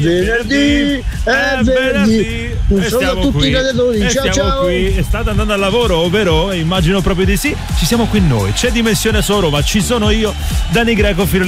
Venerdì è venerdì. Un saluto a tutti i radiatori. Ciao ciao. Qui. State andando al lavoro, vero? Immagino proprio di sì. Ci siamo qui noi. C'è Dimensione Soro, ma ci sono io, Dani Greco,